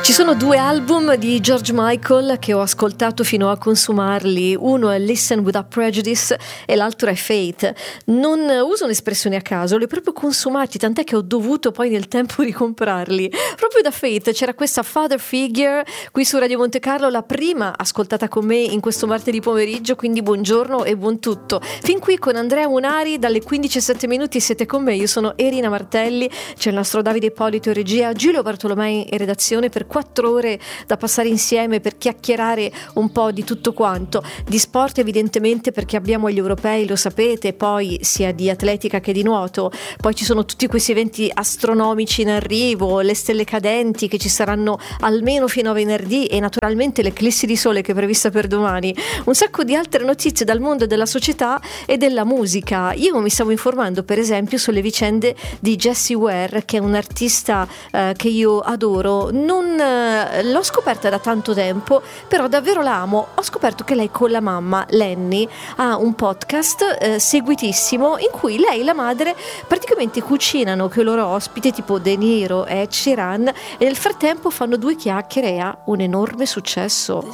Ci sono due album di George Michael che ho ascoltato fino a consumarli. Uno è Listen Without Prejudice e l'altro è Faith. Non uso un'espressione a caso, li ho proprio consumati, tant'è che ho dovuto poi nel tempo ricomprarli. Proprio da Faith c'era questa Father Figure qui su Radio Monte Carlo, la prima ascoltata con me in questo martedì pomeriggio, quindi buongiorno e buon tutto. Fin qui con Andrea Munari, dalle 15:07 siete con me, io sono Erina Martelli, c'è il nostro Davide Ippolito in regia, Giulio Bartolomei in redazione per 4 ore da passare insieme per chiacchierare un po' di tutto quanto, di sport evidentemente perché abbiamo gli europei, lo sapete, poi sia di atletica che di nuoto, poi ci sono tutti questi eventi astronomici in arrivo, le stelle cadenti che ci saranno almeno fino a venerdì e naturalmente l'eclissi di sole che è prevista per domani, un sacco di altre notizie dal mondo della società e della musica. Io mi stavo informando per esempio sulle vicende di Jessie Ware, che è un artista che io adoro, non l'ho scoperta da tanto tempo, però davvero la amo. Ho scoperto che lei con la mamma Lenny ha un podcast seguitissimo in cui lei e la madre praticamente cucinano con i loro ospiti tipo De Niro e Ed Sheeran e nel frattempo fanno 2 chiacchiere e ha un enorme successo.